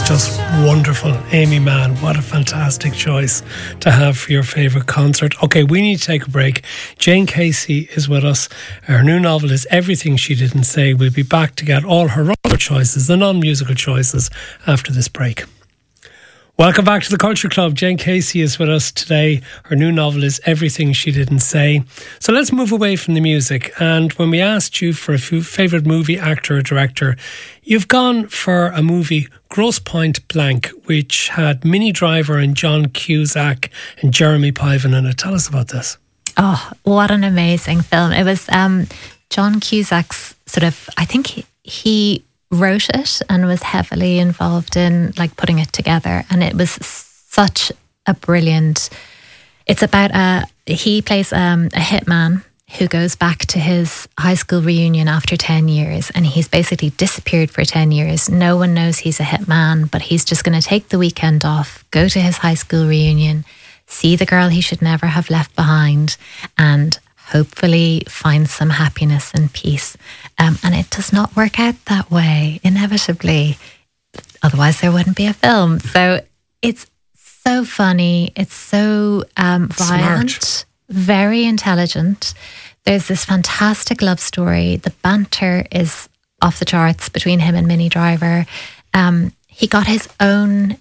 just wonderful. Amy Mann, what a fantastic choice to have for your favourite concert. OK, we need to take a break. Jane Casey is with us. Her new novel is Everything She Didn't Say. We'll be back to get all her other choices, the non-musical choices, after this break. Welcome back to the Culture Club. Jane Casey is with us today. Her new novel is Everything She Didn't Say. So let's move away from the music. And when we asked you for a favourite movie actor or director, you've gone for a movie, Grosse Pointe Blank, which had Minnie Driver and John Cusack and Jeremy Piven in it. Tell us about this. Oh, what an amazing film. It was John Cusack's sort of, I think he wrote it and was heavily involved in like putting it together, and it was such a brilliant. It's about he plays a hitman who goes back to his high school reunion after 10 years, and he's basically disappeared for 10 years. No one knows he's a hitman, but he's just going to take the weekend off, go to his high school reunion, see the girl he should never have left behind, and hopefully find some happiness and peace. And it does not work out that way, inevitably. Otherwise, there wouldn't be a film. So it's so funny. It's so violent, smart, very intelligent. There's this fantastic love story. The banter is off the charts between him and Minnie Driver. He got his own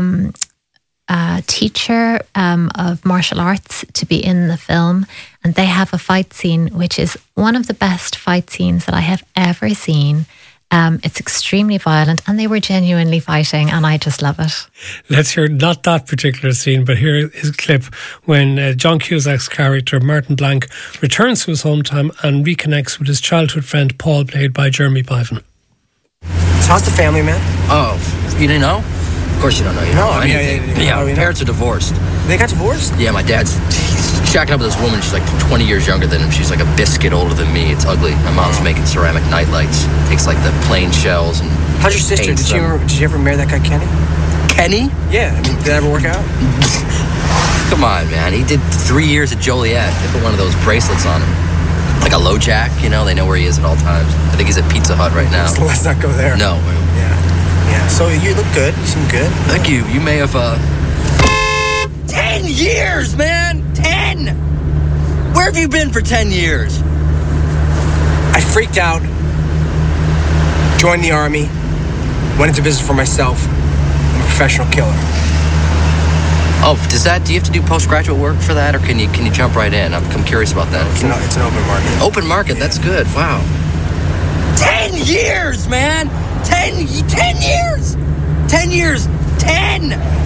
teacher of martial arts to be in the film, and they have a fight scene which is one of the best fight scenes that I have ever seen. It's extremely violent, and they were genuinely fighting, and I just love it. Let's hear not that particular scene, but here is a clip when John Cusack's character Martin Blanc returns to his hometown and reconnects with his childhood friend Paul, played by Jeremy Piven. So how's the family, man? Oh, you didn't know? Of course you don't know. You know anything. Yeah, my parents are divorced. They got divorced? Yeah, my dad's shacking up with this woman. She's like 20 years younger than him. She's like a biscuit older than me. It's ugly. My mom's making ceramic nightlights. Takes like the plain shells and how's your sister? Did you ever marry that guy Kenny? Kenny? Yeah. I mean, did that ever work out? Come on, man. He did 3 years at Joliet. They put one of those bracelets on him. Like a low jack, you know? They know where he is at all times. I think he's at Pizza Hut right now. So let's not go there. No. Yeah, so you look good. You seem good. Thank you. You may have, 10 years, man! 10! Where have you been for 10 years? I freaked out, joined the army, went into business for myself. I'm a professional killer. Oh, do you have to do postgraduate work for that, or can you jump right in? I'm curious about that. It's an open market. Open market, yeah. That's good. Wow. 10 years, man! 10 years! 10 years! 10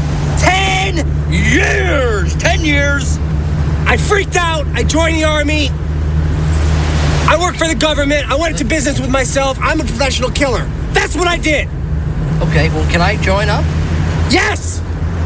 years! 10 years! I freaked out. I joined the army. I worked for the government. I went into business with myself. I'm a professional killer. That's what I did. Okay, well, can I join up? Yes!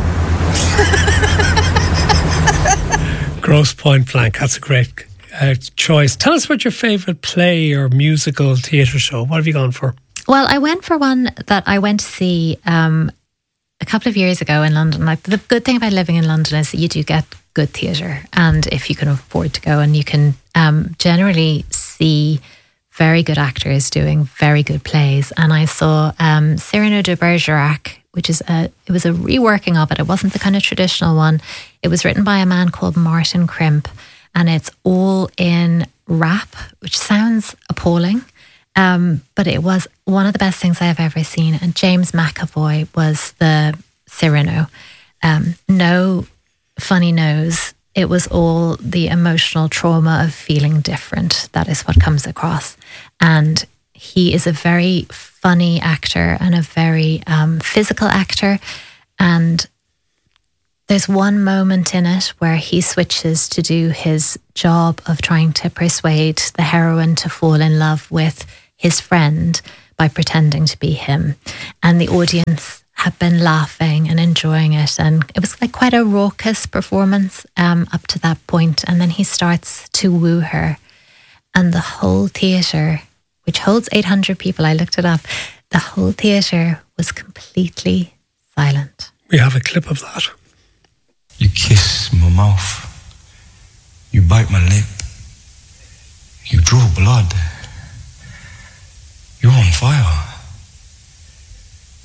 Grosse Pointe Blank. That's a great choice. Tell us about your favourite play or musical theatre show. What have you gone for? Well, I went for one that I went to see a couple of years ago in London. Like, the good thing about living in London is that you do get good theatre, and if you can afford to go, and you can generally see very good actors doing very good plays. And I saw Cyrano de Bergerac, which is it was a reworking of it. It wasn't the kind of traditional one. It was written by a man called Martin Crimp, and it's all in rap, which sounds appalling. But it was one of the best things I have ever seen. And James McAvoy was the Cyrano. No funny nose. It was all the emotional trauma of feeling different. That is what comes across. And he is a very funny actor and a very physical actor. And there's one moment in it where he switches to do his job of trying to persuade the heroine to fall in love with his friend by pretending to be him. And the audience have been laughing and enjoying it. And it was like quite a raucous performance up to that point. And then he starts to woo her. And the whole theatre, which holds 800 people, I looked it up, the whole theatre was completely silent. We have a clip of that. You kiss my mouth. You bite my lip. You draw blood. You're on fire.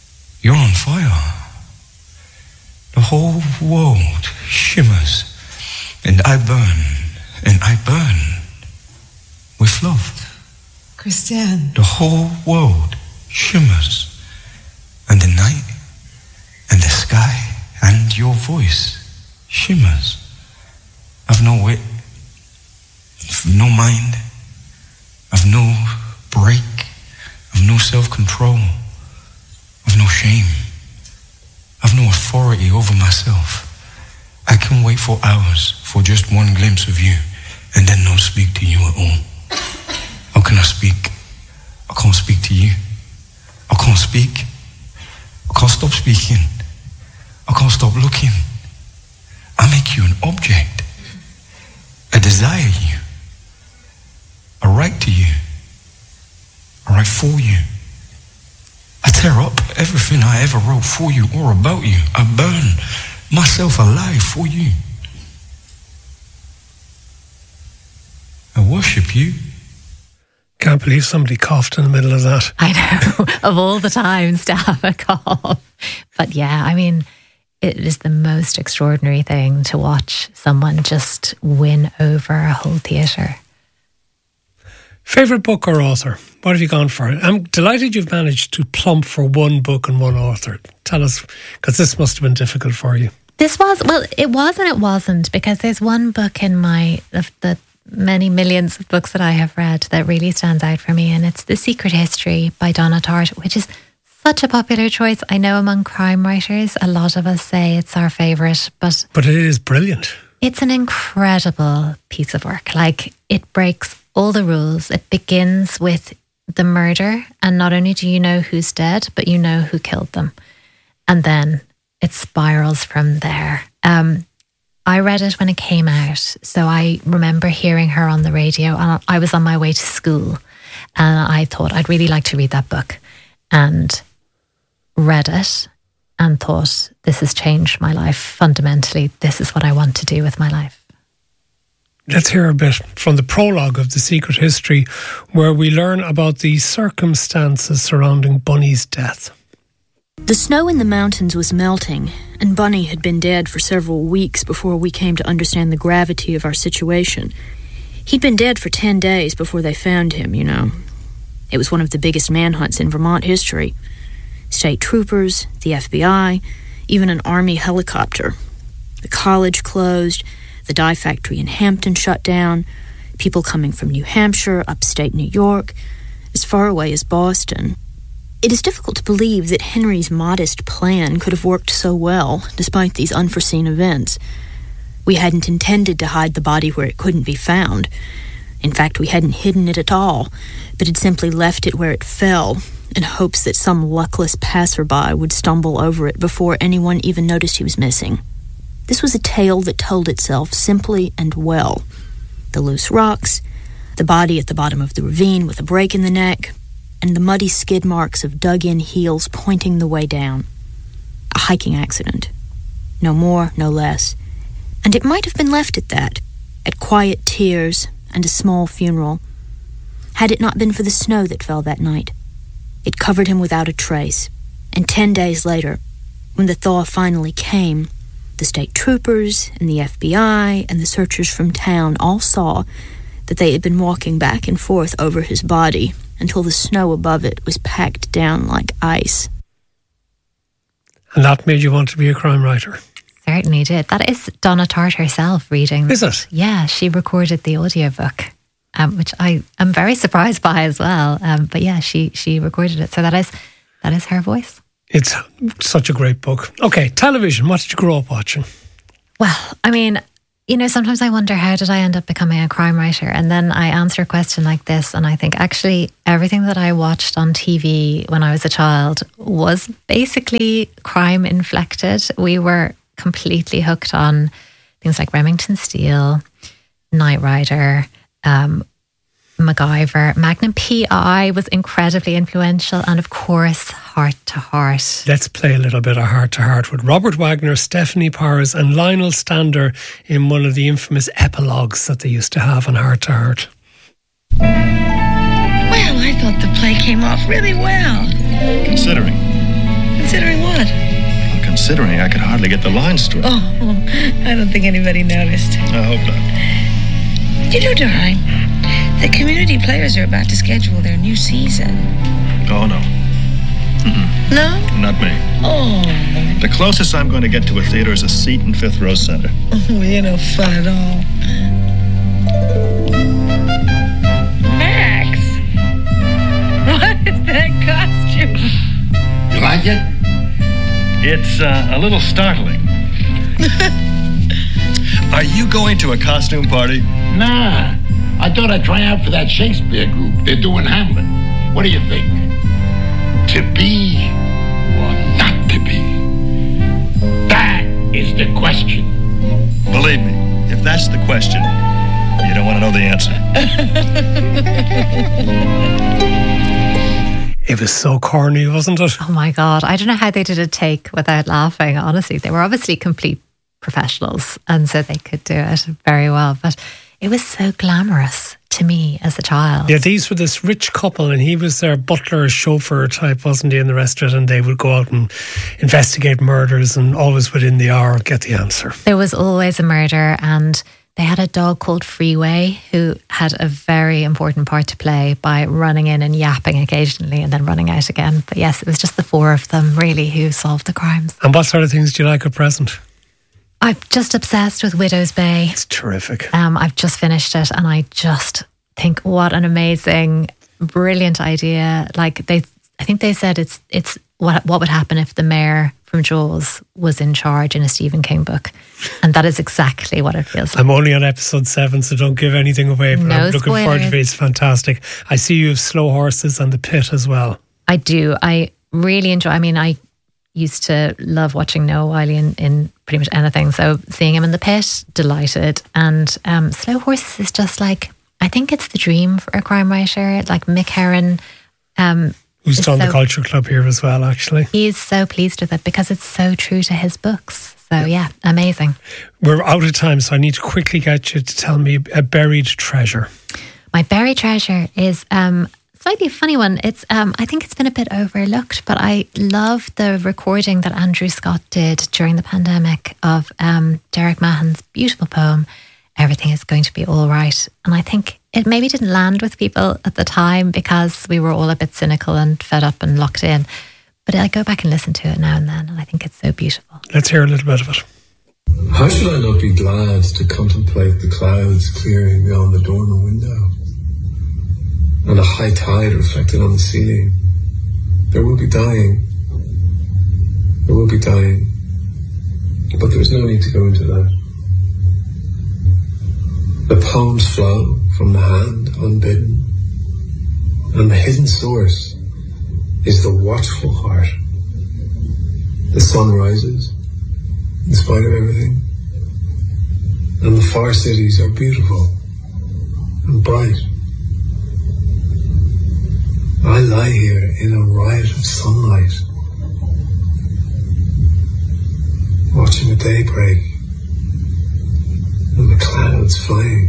You're on fire. The whole world shimmers, and I burn with love. Christiane. The whole world shimmers, and the night, and the sky, and your voice shimmers. I've no wit, I've no mind, I've no break, I've no self-control, I've no shame, I've no authority over myself. I can wait for hours for just one glimpse of you and then not speak to you at all. How can I speak? I can't speak to you. I can't speak. I can't stop speaking. I can't stop looking. I make you an object. I desire you. I write to you. I write for you. I tear up everything I ever wrote for you or about you. I burn myself alive for you. I worship you. Can't believe somebody coughed in the middle of that. I know, of all the times to have a cough. But yeah, I mean, it is the most extraordinary thing to watch someone just win over a whole theatre. Favourite book or author? What have you gone for? I'm delighted you've managed to plump for one book and one author. Tell us, because this must have been difficult for you. This was, well, it was and it wasn't, because there's one book in the many millions of books that I have read that really stands out for me, and it's The Secret History by Donna Tartt, which is such a popular choice. I know among crime writers, a lot of us say it's our favourite, but it is brilliant. It's an incredible piece of work. Like, it breaks all the rules. It begins with the murder, and not only do you know who's dead, but you know who killed them. And then it spirals from there. I read it when it came out, so I remember hearing her on the radio, and I was on my way to school, and I thought I'd really like to read that book, and read it and thought, this has changed my life fundamentally. This is what I want to do with my life. Let's hear a bit from the prologue of The Secret History, where we learn about the circumstances surrounding Bunny's death. The snow in the mountains was melting, and Bunny had been dead for several weeks before we came to understand the gravity of our situation. He'd been dead for 10 days before they found him, you know. It was one of the biggest manhunts in Vermont history. State troopers, the FBI, even an army helicopter. The college closed, the dye factory in Hampton shut down, people coming from New Hampshire, upstate New York, as far away as Boston. It is difficult to believe that Henry's modest plan could have worked so well, despite these unforeseen events. We hadn't intended to hide the body where it couldn't be found. In fact, we hadn't hidden it at all, but had simply left it where it fell, in hopes that some luckless passerby would stumble over it before anyone even noticed he was missing. This was a tale that told itself simply and well. The loose rocks, the body at the bottom of the ravine with a break in the neck, and the muddy skid marks of dug-in heels pointing the way down. A hiking accident. No more, no less. And it might have been left at that, at quiet tears and a small funeral, had it not been for the snow that fell that night. It covered him without a trace, and 10 days later, when the thaw finally came, the state troopers and the FBI and the searchers from town all saw that they had been walking back and forth over his body until the snow above it was packed down like ice. And that made you want to be a crime writer? Certainly did. That is Donna Tartt herself reading. Is it? Yeah, she recorded the audiobook, which I am very surprised by as well. But yeah, she recorded it. So that is her voice. It's such a great book. Okay, television. What did you grow up watching? Well, I mean, you know, sometimes I wonder, how did I end up becoming a crime writer? And then I answer a question like this, and I think actually everything that I watched on TV when I was a child was basically crime inflected. We were completely hooked on things like Remington Steele, Knight Rider, MacGyver. Magnum P.I. was incredibly influential, and of course, Heart to Heart. Let's play a little bit of Heart to Heart with Robert Wagner, Stephanie Powers and Lionel Stander in one of the infamous epilogues that they used to have on Heart to Heart. Well, I thought the play came off really well. Considering considering I could hardly get the line straight. Oh, I don't think anybody noticed. I hope not. You know, darling, the community players are about to schedule their new season. Oh, no. No? Not me. Oh. The closest I'm going to get to a theater is a seat in Fifth Row Center. Oh, you're no fun at all. Max! What is that costume? You like it? It's a little startling. Are you going to a costume party? Nah. I thought I'd try out for that Shakespeare group. They're doing Hamlet. What do you think? To be or not to be? That is the question. Believe me, if that's the question, you don't want to know the answer. It was so corny, wasn't it? Oh my God. I don't know how they did a take without laughing, honestly. They were obviously complete professionals, and so they could do it very well. But it was so glamorous to me as a child. Yeah, these were this rich couple, and he was their butler, chauffeur type, wasn't he, in the restaurant? And they would go out and investigate murders, and always within the hour get the answer. There was always a murder, and they had a dog called Freeway who had a very important part to play by running in and yapping occasionally and then running out again. But yes, it was just the four of them really who solved the crimes. And what sort of things do you like at present? I'm just obsessed with Widow's Bay. It's terrific. I've just finished it, and I just think what an amazing, brilliant idea. Like I think they said it's what would happen if the mayor from Jaws was in charge in a Stephen King book, and that is exactly what it feels like. I'm only on episode 7, so don't give anything away. But I'm looking forward to it. It's fantastic. I see you have Slow Horses and The Pit as well. I do. I really enjoy. I mean, I used to love watching Noah Wiley in pretty much anything. So seeing him in The Pit, delighted. And Slow Horses is just like, I think it's the dream for a crime writer. Like Mick Herron. Who's done the Culture Club here as well, actually. He's so pleased with it because it's so true to his books. So yeah, amazing. We're out of time, so I need to quickly get you to tell me a buried treasure. My buried treasure is slightly funny one. It's I think it's been a bit overlooked, but I love the recording that Andrew Scott did during the pandemic of Derek Mahon's beautiful poem, Everything is Going to Be All Right. And I think it maybe didn't land with people at the time because we were all a bit cynical and fed up and locked in. But I go back and listen to it now and then, and I think it's so beautiful. Let's hear a little bit of it. How should I not be glad to contemplate the clouds clearing beyond the dormer window? And a high tide reflected on the ceiling. There will be dying. There will be dying. But there's no need to go into that. The poems flow from the hand unbidden. And the hidden source is the watchful heart. The sun rises in spite of everything. And the far cities are beautiful and bright. I lie here in a riot of sunlight, watching the day break and the clouds flying.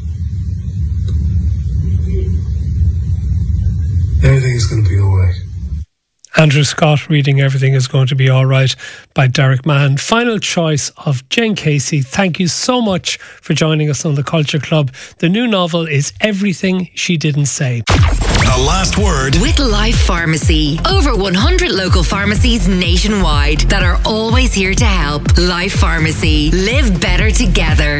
Everything is going to be all right. Andrew Scott reading Everything is Going to Be All Right by Derek Mahon. Final choice of Jane Casey. Thank you so much for joining us on the Culture Club. The new novel is Everything She Didn't Say. The last word with Life Pharmacy. Over 100 local pharmacies nationwide that are always here to help. Life Pharmacy. Live better together.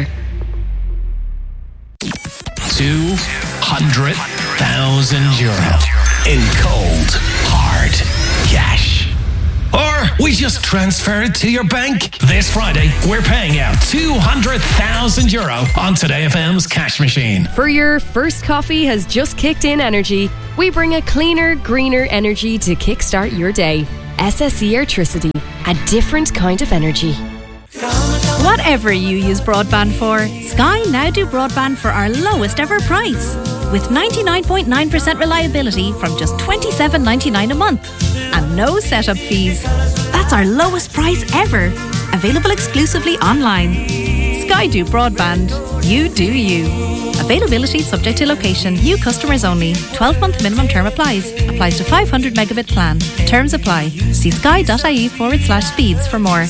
€200,000 in cold, hard cash. Or we just transfer it to your bank. This Friday, we're paying out €200,000 on Today FM's cash machine. For your first coffee has just kicked in energy. We bring a cleaner, greener energy to kickstart your day. SSE Airtricity, a different kind of energy. Whatever you use broadband for, Sky now do broadband for our lowest ever price. With 99.9% reliability from just $27.99 a month. And no setup fees. That's our lowest price ever. Available exclusively online. Sky do broadband. You do you. Availability subject to location. New customers only. 12-month minimum term applies. Applies to 500 megabit plan. Terms apply. See sky.ie/speeds for more.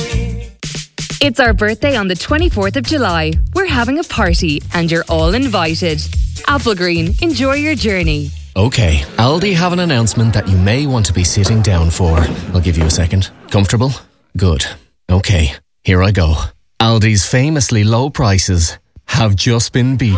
It's our birthday on the 24th of July. We're having a party and you're all invited. Applegreen, enjoy your journey. Okay, Aldi have an announcement that you may want to be sitting down for. I'll give you a second. Comfortable? Good. Okay, here I go. Aldi's famously low prices have just been beaten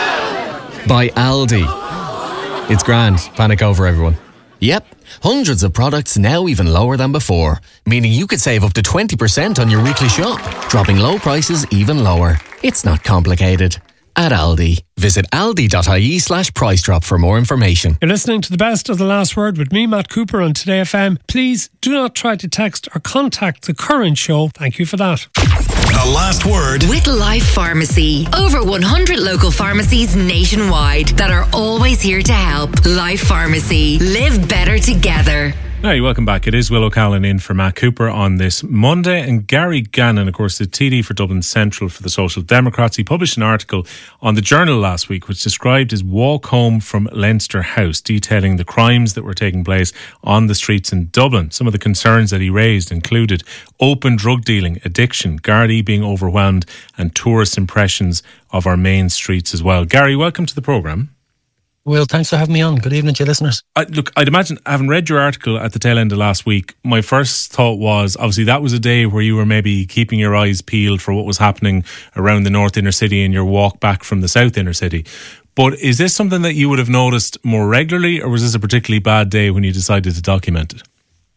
by Aldi. It's grand. Panic over, everyone. Yep, hundreds of products now even lower than before, meaning you could save up to 20% on your weekly shop, dropping low prices even lower. It's not complicated. At Aldi. Visit aldi.ie/price drop for more information. You're listening to the best of The Last Word with me, Matt Cooper, on Today FM. Please do not try to text or contact the current show. Thank you for that. The Last Word with Life Pharmacy. Over 100 local pharmacies nationwide that are always here to help. Life Pharmacy. Live better together. Hi, welcome back. It is Will O'Callaghan in for Matt Cooper on this Monday, and Gary Gannon, of course, the TD for Dublin Central for the Social Democrats, he published an article on the Journal last week which described his walk home from Leinster House, detailing the crimes that were taking place on the streets in Dublin. Some of the concerns that he raised included open drug dealing, addiction, Gardaí being overwhelmed, and tourist impressions of our main streets as well. Gary, welcome to the programme. Well, thanks for having me on. Good evening to your listeners. Look, I'd imagine, having read your article at the tail end of last week, my first thought was, obviously, that was a day where you were maybe keeping your eyes peeled for what was happening around the North Inner City in your walk back from the South Inner City. But is this something that you would have noticed more regularly, or was this a particularly bad day when you decided to document it?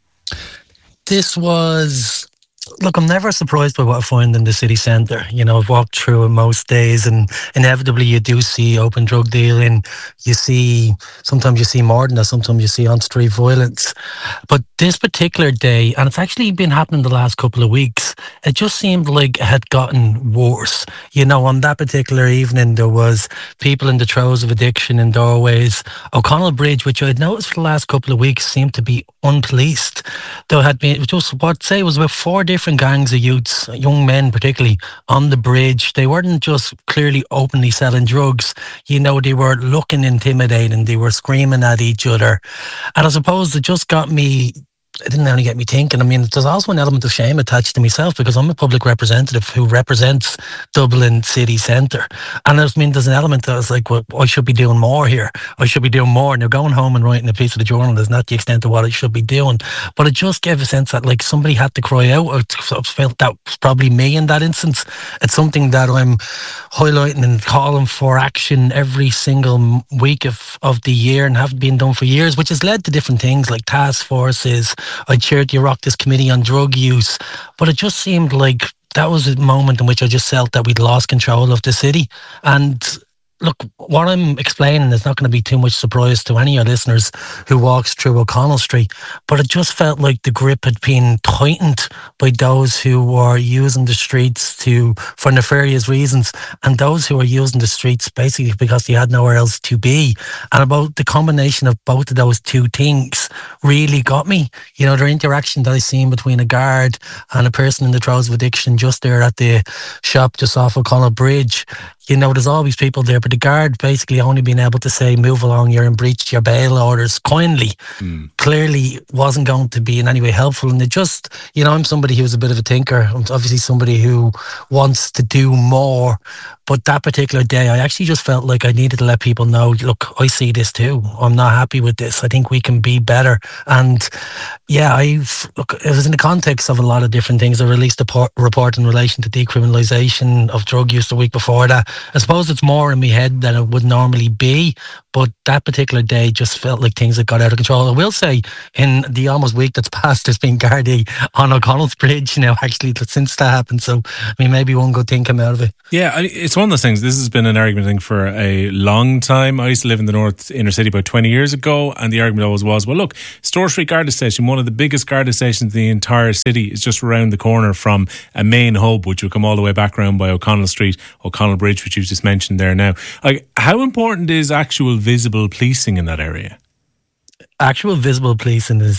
This was... Look, I'm never surprised by what I find in the city centre. You know, I've walked through it most days, and inevitably you do see open drug dealing. Sometimes you see more than that, sometimes you see on-street violence. But this particular day, and it's actually been happening the last couple of weeks, it just seemed like it had gotten worse. You know, on that particular evening, there was people in the throes of addiction in doorways. O'Connell Bridge, which I'd noticed for the last couple of weeks, seemed to be unpoliced. There had been, just what I'd say was about 4 different gangs of youths, young men particularly, on the bridge. They weren't just clearly openly selling drugs. You know, they were looking intimidating. They were screaming at each other. And I suppose it just got me... It didn't only get me thinking. I mean, there's also an element of shame attached to myself because I'm a public representative who represents Dublin city centre. And I mean, there's an element that I was like, well, I should be doing more here. I should be doing more. Now, going home and writing a piece of the Journal is not the extent of what I should be doing. But it just gave a sense that, like, somebody had to cry out. I felt that was probably me in that instance. It's something that I'm highlighting and calling for action every single week of the year and haven't been done for years, which has led to different things like task forces. I chaired the Oireachtas Committee on Drug Use, but it just seemed like that was a moment in which I just felt that we'd lost control of the city. And look, what I'm explaining is not going to be too much surprise to any of your listeners who walks through O'Connell Street, but it just felt like the grip had been tightened by those who were using the streets for nefarious reasons, and those who were using the streets basically because they had nowhere else to be. And about the combination of both of those two things really got me. You know, the interaction that I seen between a guard and a person in the throes of addiction just there at the shop just off O'Connell Bridge. You know, there's always people there, but the guard basically only being able to say, move along, you're in breach, your bail orders, kindly, clearly wasn't going to be in any way helpful. And it just, you know, I'm somebody who's a bit of a thinker. I'm obviously somebody who wants to do more. But that particular day, I actually just felt like I needed to let people know, look, I see this too. I'm not happy with this. I think we can be better. And yeah, look, it was in the context of a lot of different things. I released a report in relation to decriminalisation of drug use the week before that. I suppose it's more in my head than it would normally be, but that particular day just felt like things had got out of control. I will say, in the almost week that's passed, there's been Gardaí on O'Connell's Bridge now, actually, since that happened. So, I mean, maybe one good thing came out of it. Yeah, it's one of those things. This has been an argument, I think, for a long time. I used to live in the North Inner City about 20 years ago, and the argument always was, well, look, Store Street Garda Station, one of the biggest Garda stations in the entire city, is just around the corner from a main hub, which would come all the way back around by O'Connell Street, O'Connell Bridge, which you've just mentioned there now. Like, how important is actual visible policing in that area? Actual visible policing is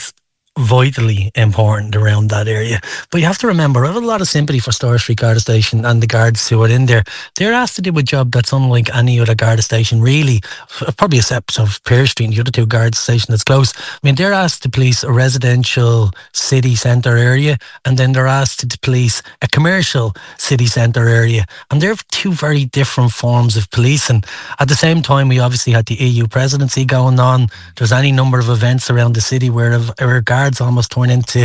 vitally important around that area. But you have to remember, I have a lot of sympathy for Store Street Garda Station and the guards who are in there. They're asked to do a job that's unlike any other Garda station, really, probably except of Pearse Street and the other two Garda stations that's close. I mean, they're asked to police a residential city centre area, and then they're asked to police a commercial city centre area. And they're two very different forms of policing. At the same time, we obviously had the EU presidency going on. There's any number of events around the city where guards almost turn into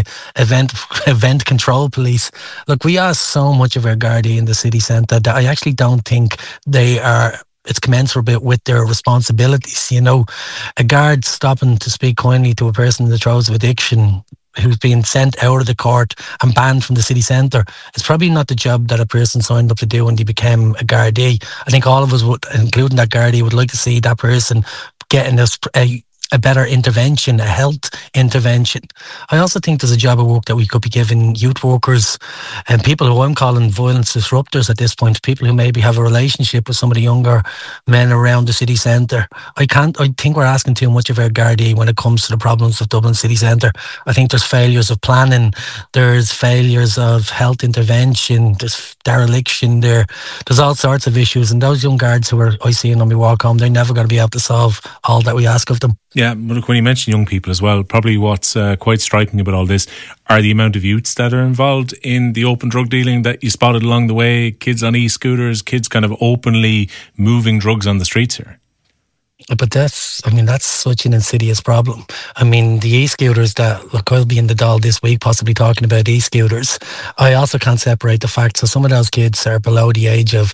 event control police. Look, we ask so much of our Gardaí in the city centre that I actually don't think it's commensurate with their responsibilities. You know, a guard stopping to speak kindly to a person in the throes of addiction who's been sent out of the court and banned from the city centre, it's probably not the job that a person signed up to do when they became a Gardaí. I think all of us would, including that Gardaí, would like to see that person getting a better intervention, a health intervention. I also think there's a job of work that we could be giving youth workers and people who I'm calling violence disruptors at this point, people who maybe have a relationship with some of the younger men around the city centre. I think we're asking too much of our Gardaí when it comes to the problems of Dublin city centre. I think there's failures of planning, there's failures of health intervention, there's dereliction, there's all sorts of issues, and those young guards who I see on my walk home, they're never going to be able to solve all that we ask of them. Yeah, but look, when you mention young people as well, probably what's quite striking about all this are the amount of youths that are involved in the open drug dealing that you spotted along the way, kids on e-scooters, kids kind of openly moving drugs on the streets here. But that's such an insidious problem. I mean, the e-scooters look, I'll be in the Dáil this week possibly talking about e-scooters. I also can't separate the fact, so some of those kids are below the age of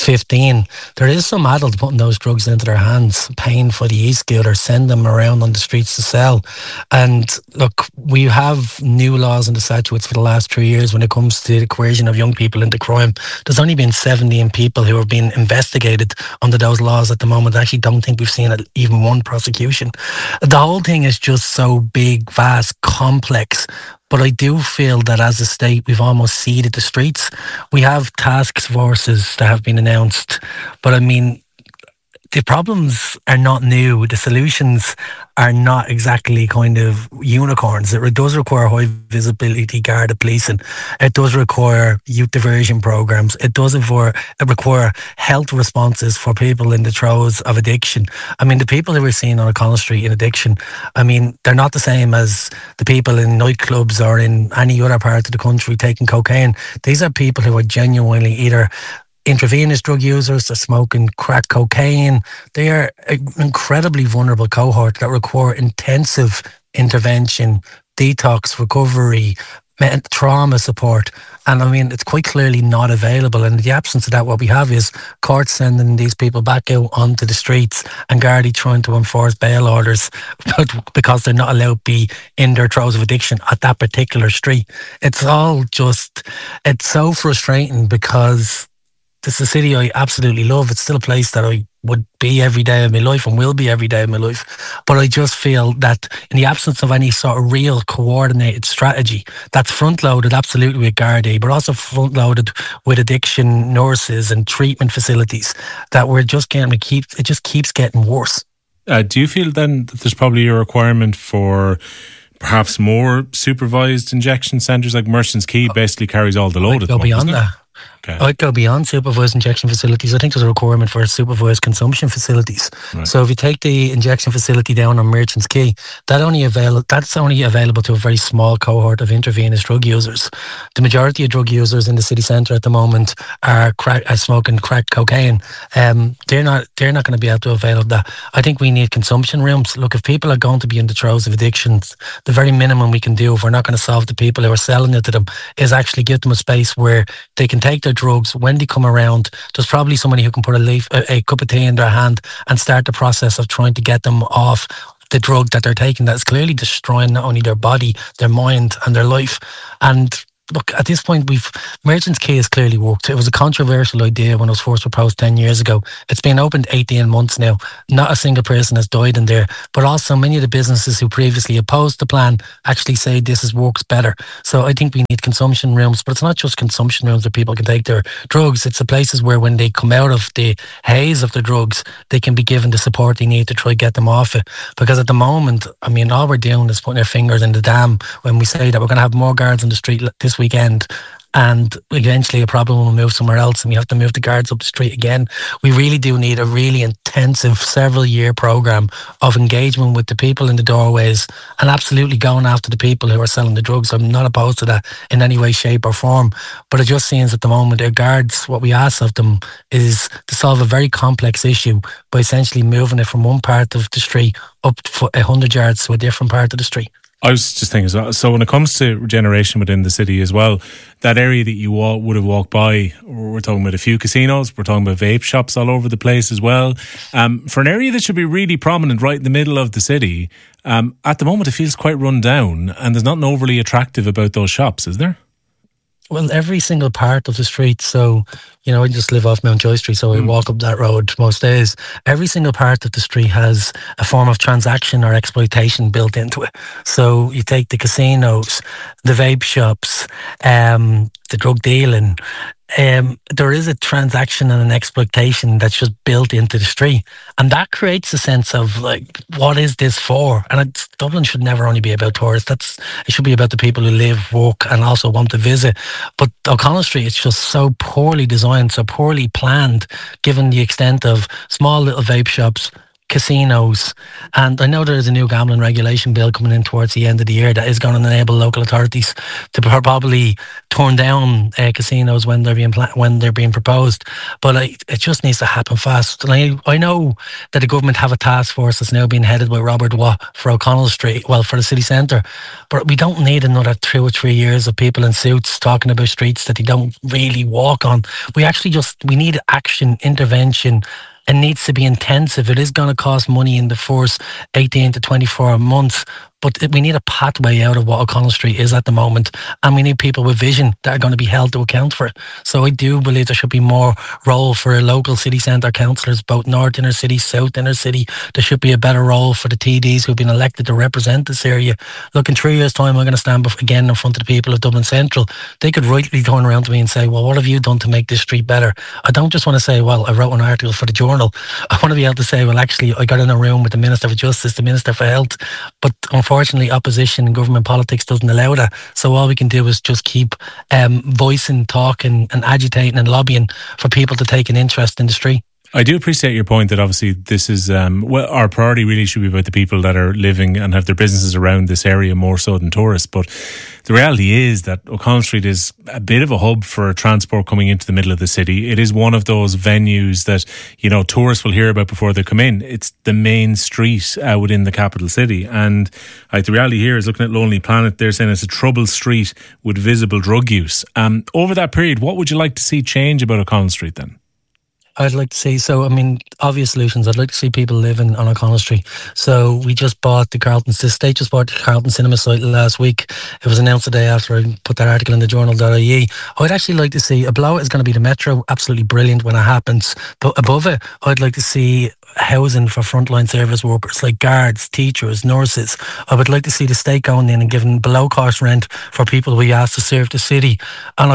15. There is some adult putting those drugs into their hands, paying for the e-scooter, send them around on the streets to sell. And look, we have new laws in the statutes for the last 3 years when it comes to the coercion of young people into crime. There's only been 17 people who have been investigated under those laws at the moment. I actually don't think we've seen even one prosecution. The whole thing is just so big, vast, complex. But I do feel that as a state, we've almost ceded the streets. We have task forces that have been announced. But I mean, the problems are not new. The solutions are not exactly kind of unicorns. It does require high visibility Garda policing. It does require youth diversion programs. It does require health responses for people in the throes of addiction. I mean, the people who we're seeing on O'Connell Street in addiction, I mean, they're not the same as the people in nightclubs or in any other part of the country taking cocaine. These are people who are genuinely either intravenous drug users, they're smoking crack cocaine. They are an incredibly vulnerable cohort that require intensive intervention, detox, recovery, trauma support. And I mean, it's quite clearly not available. And in the absence of that, what we have is courts sending these people back out onto the streets and Gardaí trying to enforce bail orders because they're not allowed to be in their throes of addiction at that particular street. It's so frustrating because it's a city I absolutely love. It's still a place that I would be every day of my life and will be every day of my life. But I just feel that in the absence of any sort of real coordinated strategy that's front-loaded absolutely with Gardaí, but also front-loaded with addiction nurses and treatment facilities, that we're just getting it just keeps getting worse. Do you feel then that there's probably a requirement for perhaps more supervised injection centres? Like Merchants Quay basically carries all the load at the moment, beyond that. Okay. I'd go beyond supervised injection facilities. I think there's a requirement for supervised consumption facilities. Right. So if you take the injection facility down on Merchants Quay, that's only available to a very small cohort of intravenous drug users. The majority of drug users in the city centre at the moment are smoking crack cocaine. They're not going to be able to avail of that. I think we need consumption rooms. Look, if people are going to be in the throes of addictions, the very minimum we can do if we're not going to solve the people who are selling it to them is actually give them a space where they can take their drugs. When they come around, there's probably somebody who can put a cup of tea in their hand and start the process of trying to get them off the drug that they're taking that's clearly destroying not only their body, their mind and their life. And look, at this point, Merchants Quay has clearly worked. It was a controversial idea when it was first proposed 10 years ago. It's been opened 18 months now. Not a single person has died in there. But also many of the businesses who previously opposed the plan actually say works better. So I think we need consumption rooms. But it's not just consumption rooms where people can take their drugs. It's the places where when they come out of the haze of the drugs, they can be given the support they need to try to get them off it. Because at the moment, I mean, all we're doing is putting our fingers in the dam when we say that we're going to have more guards on the street this weekend, and eventually a problem will move somewhere else and we have to move the guards up the street again. We really do need a really intensive several-year programme of engagement with the people in the doorways and absolutely going after the people who are selling the drugs. I'm not opposed to that in any way, shape or form, but it just seems at the moment our guards, what we ask of them is to solve a very complex issue by essentially moving it from one part of the street up 100 yards to a different part of the street. I was just thinking as well, so when it comes to regeneration within the city as well, that area that you would have walked by, we're talking about a few casinos, we're talking about vape shops all over the place as well. For an area that should be really prominent right in the middle of the city, at the moment it feels quite run down and there's nothing overly attractive about those shops, is there? Well, every single part of the street, so, you know, I just live off Mountjoy Street, so I walk up that road most days. Every single part of the street has a form of transaction or exploitation built into it. So you take the casinos, the vape shops, the drug dealing, there is a transaction and an exploitation that's just built into the street. And that creates a sense of, like, what is this for? And Dublin should never only be about tourists. It should be about the people who live, work and also want to visit. But O'Connell Street, it's just so poorly designed, so poorly planned, given the extent of small little vape shops, casinos, and I know there's a new gambling regulation bill coming in towards the end of the year that is going to enable local authorities to probably turn down casinos when they're being proposed. But it just needs to happen fast. And I know that the government have a task force that's now being headed by Robert Watt for O'Connell Street, well, for the city centre. But we don't need another 2 or 3 years of people in suits talking about streets that they don't really walk on. We need action, intervention. It needs to be intensive. It is going to cost money in the first 18 to 24 months, but we need a pathway out of what O'Connell Street is at the moment, and we need people with vision that are going to be held to account for it. So I do believe there should be more role for local city centre councillors, both North Inner City, South Inner City. There should be a better role for the TDs who've been elected to represent this area. Look, in 3 years' time, I'm going to stand again in front of the people of Dublin Central. They could rightly turn around to me and say, well, what have you done to make this street better? I don't just want to say, well, I wrote an article for the Journal. I want to be able to say, well, actually, I got in a room with the Minister for Justice, the Minister for Health, but unfortunately, opposition and government politics doesn't allow that. So all we can do is just keep voicing, talking and agitating and lobbying for people to take an interest in the street. I do appreciate your point that obviously this is, our priority really should be about the people that are living and have their businesses around this area more so than tourists. But the reality is that O'Connell Street is a bit of a hub for transport coming into the middle of the city. It is one of those venues that, you know, tourists will hear about before they come in. It's the main street within the capital city. And the reality here is, looking at Lonely Planet, they're saying it's a troubled street with visible drug use. Over that period, what would you like to see change about O'Connell Street then? I'd like to see, obvious solutions. I'd like to see people living on O'Connell Street. So we just bought the state just bought the Carlton Cinema site last week. It was announced the day after I put that article in the journal.ie. I'd actually like to see, below it is going to be the Metro, absolutely brilliant when it happens. But above it, I'd like to see housing for frontline service workers like guards, teachers, nurses. I would like to see the state going in and giving below cost rent for people we asked to serve the city. On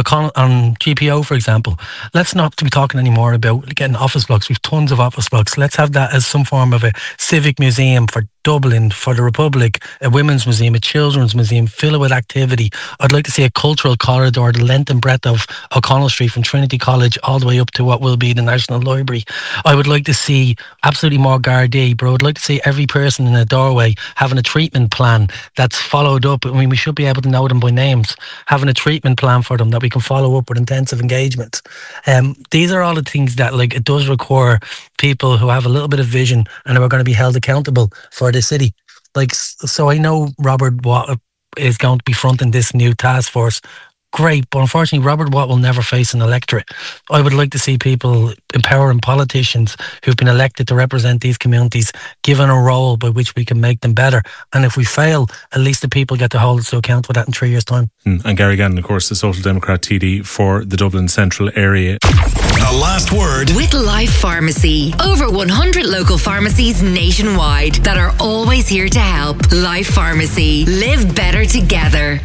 GPO, for example, let's not be talking anymore about getting office blocks. We've tons of office blocks. Let's have that as some form of a civic museum for Dublin, for the Republic, a women's museum, a children's museum, fill it with activity. I'd like to see a cultural corridor, the length and breadth of O'Connell Street from Trinity College all the way up to what will be the National Library. I would like to see absolutely more Gardaí, but I would like to see every person in a doorway having a treatment plan that's followed up. I mean, we should be able to know them by names, having a treatment plan for them that we can follow up with intensive engagement. These are all the things that, it does require people who have a little bit of vision and who are going to be held accountable for the city. So I know Robert Watt is going to be fronting this new task force. great, but unfortunately Robert Watt will never face an electorate. I would like to see people in power and politicians who've been elected to represent these communities given a role by which we can make them better. And if we fail, at least the people get to hold us to account for that in 3 years' time. And Gary Gannon, of course, the Social Democrat TD for the Dublin Central area. The last word with Life Pharmacy. Over 100 local pharmacies nationwide that are always here to help. Life Pharmacy. Live better together.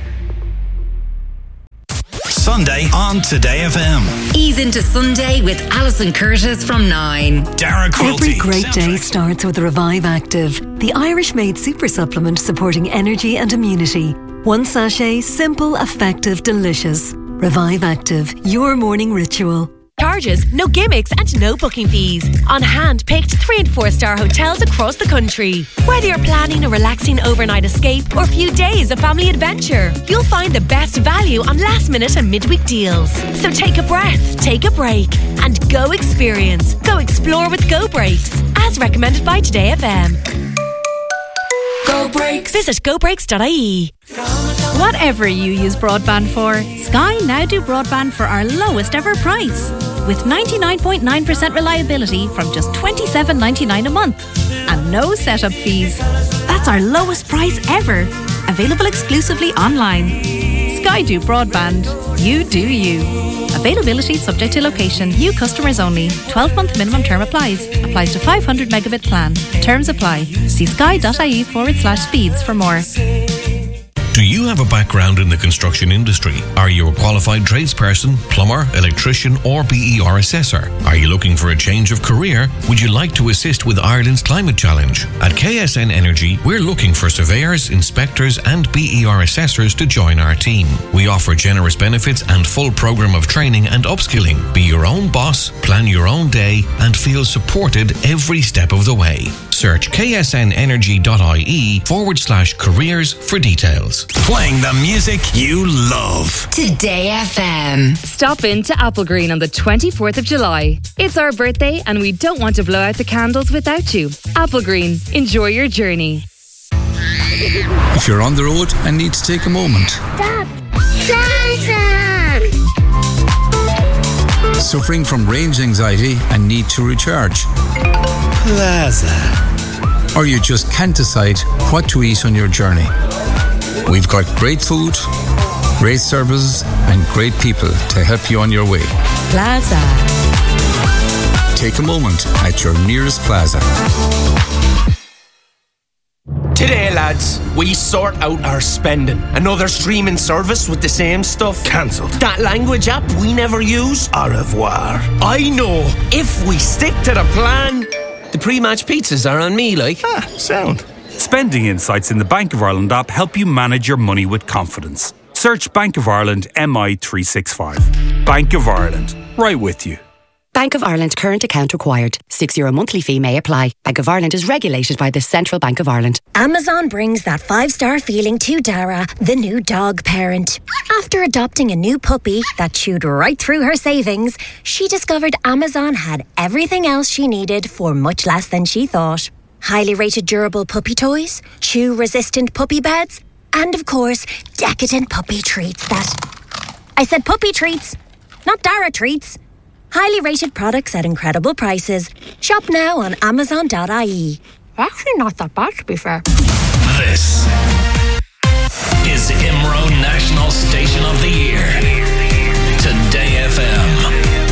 Sunday on Today FM. Ease into Sunday with Alison Curtis from 9. Dara Quilty. Every great day starts with Revive Active, the Irish-made super supplement supporting energy and immunity. One sachet, simple, effective, delicious. Revive Active, your morning ritual. Charges, no gimmicks and no booking fees. On hand-picked 3- and 4-star hotels across the country. Whether you're planning a relaxing overnight escape or a few days of family adventure, you'll find the best value on last-minute and midweek deals. So take a breath, take a break, and go experience. Go explore with Go Breaks, as recommended by Today FM. Go Breaks. Visit gobreaks.ie. Whatever you use broadband for, Sky now do broadband for our lowest ever price. With 99.9% reliability from just $27.99 a month. And no setup fees. That's our lowest price ever. Available exclusively online. Sky do broadband. You do you. Availability subject to location. New customers only. 12-month minimum term applies. Applies to 500 megabit plan. Terms apply. See sky.ie/speeds for more. Do you have a background in the construction industry? Are you a qualified tradesperson, plumber, electrician or BER assessor? Are you looking for a change of career? Would you like to assist with Ireland's climate challenge? At KSN Energy, we're looking for surveyors, inspectors and BER assessors to join our team. We offer generous benefits and full programme of training and upskilling. Be your own boss, plan your own day and feel supported every step of the way. Search ksnenergy.ie/careers for details. Playing the music you love. Today FM. Stop in to Applegreen on the 24th of July. It's our birthday and we don't want to blow out the candles without you. Applegreen. Enjoy your journey. If you're on the road and need to take a moment. Stop. Plaza. Suffering from range anxiety and need to recharge. Plaza. Or you just can't decide what to eat on your journey. We've got great food, great services and great people to help you on your way. Plaza. Take a moment at your nearest Plaza. Today, lads, we sort out our spending. Another streaming service with the same stuff. Cancelled. That language app we never use. Au revoir. I know. If we stick to the plan, the pre-match pizzas are on me, like. Sound. Spending insights in the Bank of Ireland app help you manage your money with confidence. Search Bank of Ireland MI365. Bank of Ireland. Right with you. Bank of Ireland current account required. €6 monthly fee may apply. Bank of Ireland is regulated by the Central Bank of Ireland. Amazon brings that 5-star feeling to Dara, the new dog parent. After adopting a new puppy that chewed right through her savings, she discovered Amazon had everything else she needed for much less than she thought. Highly rated durable puppy toys, chew-resistant puppy beds, and of course, decadent puppy treats that... I said puppy treats, not Dara treats. Highly rated products at incredible prices. Shop now on Amazon.ie. Actually not that bad, to be fair. This is IMRO National Station of the Year. Today FM.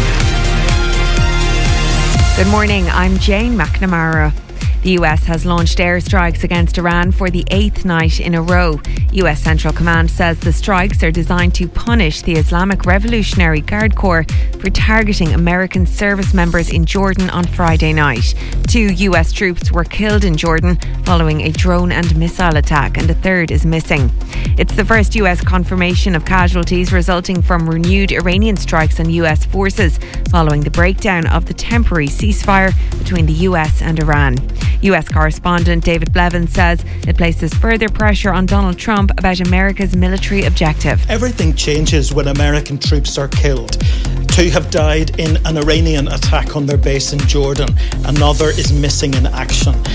Good morning, I'm Jane McNamara. The US has launched airstrikes against Iran for the 8th night in a row. US Central Command says the strikes are designed to punish the Islamic Revolutionary Guard Corps for targeting American service members in Jordan on Friday night. 2 US troops were killed in Jordan following a drone and missile attack, and a third is missing. It's the first US confirmation of casualties resulting from renewed Iranian strikes on US forces following the breakdown of the temporary ceasefire between the US and Iran. US correspondent David Blevins says it places further pressure on Donald Trump about America's military objective. Everything changes when American troops are killed. 2 have died in an Iranian attack on their base in Jordan. Another is missing in action.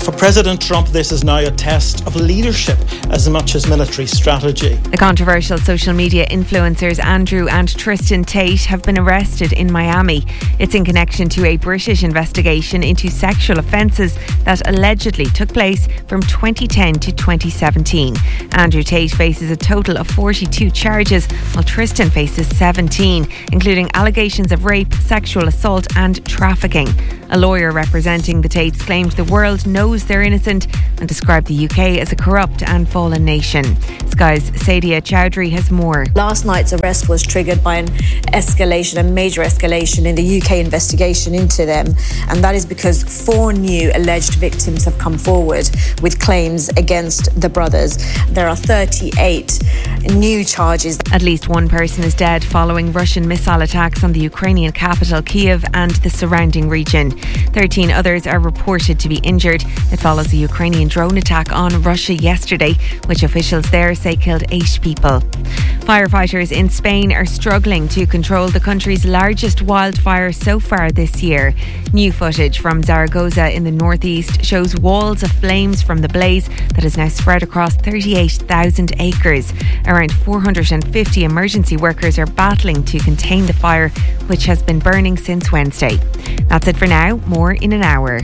For President Trump, this is now a test of leadership as much as military strategy. The controversial social media influencers Andrew and Tristan Tate have been arrested in Miami. It's in connection to a British investigation into sexual offences that allegedly took place from 2010 to 2017. Andrew Tate faces a total of 42 charges, while Tristan faces 17, including allegations of rape, sexual assault and trafficking. A lawyer representing the Tates claimed the world knows they're innocent and described the UK as a corrupt and fallen nation. Sky's Sadia Chowdhury has more. Last night's arrest was triggered by a major escalation in the UK investigation into them, and that is because 4 new alleged victims have come forward with claims against the brothers. There are 38 new charges. At least one person is dead following Russian missile attacks on the Ukrainian capital Kyiv and the surrounding region. 13 others are reported to be injured. It follows a Ukrainian drone attack on Russia yesterday, which officials there say killed 8 people. Firefighters in Spain are struggling to control the country's largest wildfire so far this year. New footage from Zaragoza in the northeast shows walls of flames from the blaze that is now spread across 38,000 acres. Around 450 emergency workers are battling to contain the fire, which has been burning since Wednesday. That's it for now. More in an hour.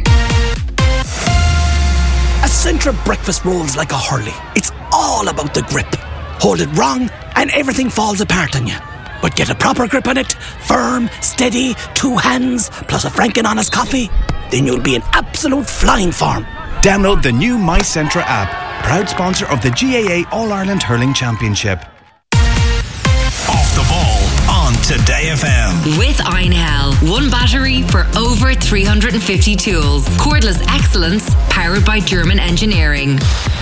A Centra breakfast rolls like a hurley. It's all about the grip. Hold it wrong and everything falls apart on you. But get a proper grip on it, firm, steady, 2 hands, plus a franken honest coffee, then you'll be in absolute flying form. Download the new My Centra app, proud sponsor of the GAA All-Ireland Hurling Championship. Off the ball on Today FM. With Einhell, one battery for over 350 tools. Cordless excellence, powered by German engineering.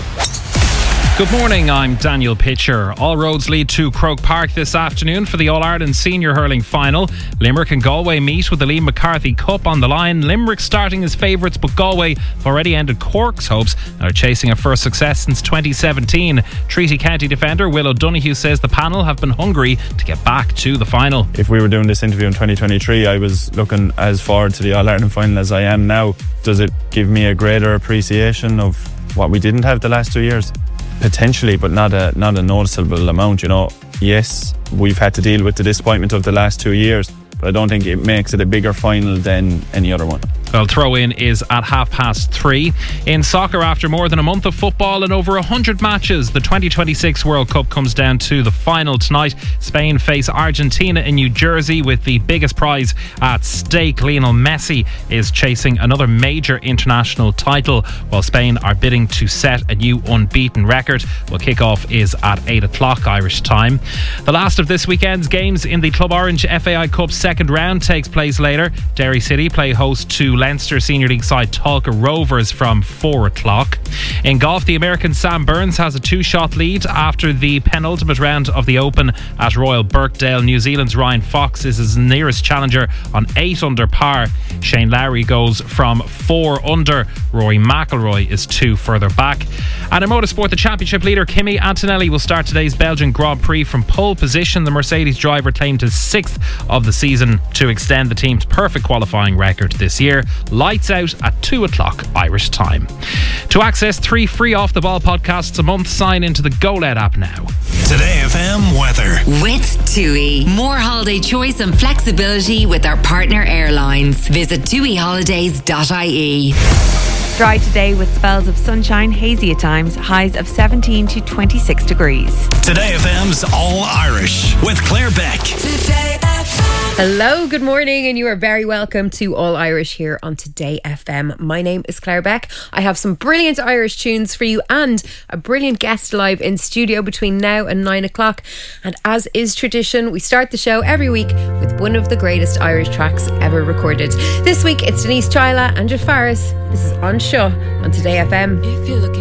Good morning, I'm Daniel Pitcher. All roads lead to Croke Park this afternoon for the All-Ireland Senior Hurling Final. Limerick and Galway meet with the Liam McCarthy Cup on the line. Limerick starting as favourites, but Galway have already ended Cork's hopes and are chasing a first success since 2017. Treaty County defender Will O'Donoghue says the panel have been hungry to get back to the final. If we were doing this interview in 2023, I was looking as forward to the All-Ireland Final as I am now. Does it give me a greater appreciation of what we didn't have the last 2 years? Potentially, but not a noticeable amount, you know. Yes, we've had to deal with the disappointment of the last 2 years, but I don't think it makes it a bigger final than any other one. Well, throw-in is at 3:30. In soccer, after more than a month of football and over 100 matches, the 2026 World Cup comes down to the final tonight. Spain face Argentina in New Jersey with the biggest prize at stake. Lionel Messi is chasing another major international title, while Spain are bidding to set a new unbeaten record. Well, kick-off is at 8 o'clock Irish time. The last of this weekend's games in the Club Orange FAI Cup second round takes place later. Derry City play host to Leinster Senior League side Talca Rovers from 4 o'clock. In golf, the American Sam Burns has a 2-shot lead after the penultimate round of the Open at Royal Birkdale. New Zealand's Ryan Fox is his nearest challenger on 8 under par. Shane Lowry goes from 4 under. Rory McIlroy is 2 further back. And in motorsport, the championship leader Kimi Antonelli will start today's Belgian Grand Prix from pole position. The Mercedes driver claimed his 6th of the season to extend the team's perfect qualifying record this year. Lights out at 2 o'clock Irish time. To access 3 free Off the Ball podcasts a month, sign into the GoLed app now. Today FM weather. With TUI. More holiday choice and flexibility with our partner airlines. Visit tuiholidays.ie. Dry today with spells of sunshine, hazy at times, highs of 17 to 26 degrees. Today FM's All Irish with Claire Beck. Today FM. Hello, good morning, and you are very welcome to All Irish here on Today FM. My name is Claire Beck. I have some brilliant Irish tunes for you and a brilliant guest live in studio between now and 9 o'clock. And as is tradition, we start the show every week with one of the greatest Irish tracks ever recorded. This week it's Denise Chaila and Jeff Faris. This is On Sure on Today FM. If you're looking